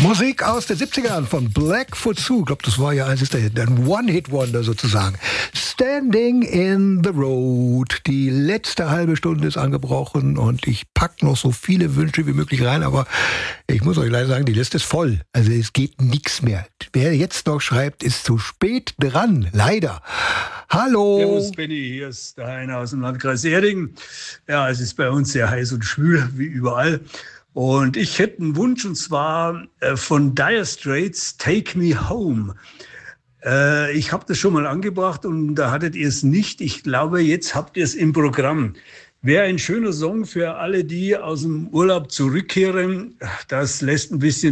Musik aus den 70ern von Blackfoot Sue. Ich glaube, das war ja ein One-Hit-Wonder sozusagen. Standing in the Road. Die letzte halbe Stunde ist angebrochen und ich packe noch so viele Wünsche wie möglich rein, aber ich muss euch leider sagen, die Liste ist voll. Also es geht nichts mehr. Wer jetzt noch schreibt, ist zu spät dran. Leider. Hallo. Servus Benni, hier ist der Heiner aus dem Landkreis Erding. Ja, es ist bei uns sehr heiß und schwül, wie überall. Und ich hätte einen Wunsch, und zwar von Dire Straits, Take Me Home. Ich habe das schon mal angebracht und da hattet ihr es nicht. Ich glaube, jetzt habt ihr es im Programm. Wäre ein schöner Song für alle, die aus dem Urlaub zurückkehren. Das lässt ein bisschen